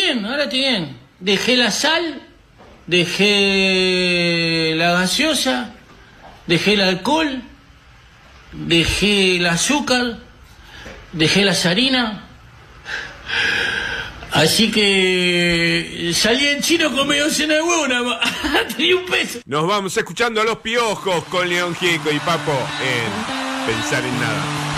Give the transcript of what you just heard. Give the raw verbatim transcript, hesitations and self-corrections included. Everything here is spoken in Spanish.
bien, ahora estoy bien. Dejé la sal, dejé la gaseosa, dejé el alcohol, dejé el azúcar, dejé las harinas. Así que salí en chino con medio cena de huevo nada más. Tenía un peso. Nos vamos escuchando a Los Piojos con León Gieco y Papo en Pensar en Nada.